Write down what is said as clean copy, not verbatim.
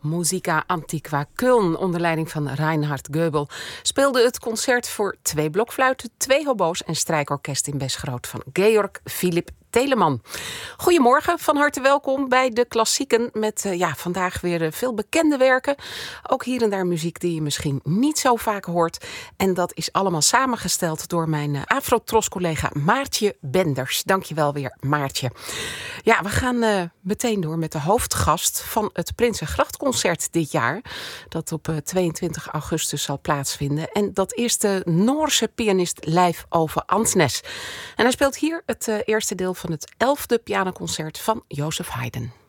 Musica Antiqua Köln onder leiding van Reinhard Goebel speelde het concert voor 2 blokfluiten, 2 hobo's en strijkorkest in Besgroot van Georg Philipp Telemann. Goedemorgen, van harte welkom bij de Klassieken met vandaag weer veel bekende werken. Ook hier en daar muziek die je misschien niet zo vaak hoort. En dat is allemaal samengesteld door mijn Afro-Tros-collega Maartje Benders. Dankjewel weer, Maartje. Ja, we gaan meteen door met de hoofdgast van het Prinsengrachtconcert dit jaar. Dat op 22 augustus zal plaatsvinden. En dat is de Noorse pianist Leif Ove Andsnes. En hij speelt hier het eerste deel van het 11e pianoconcert van Joseph Haydn.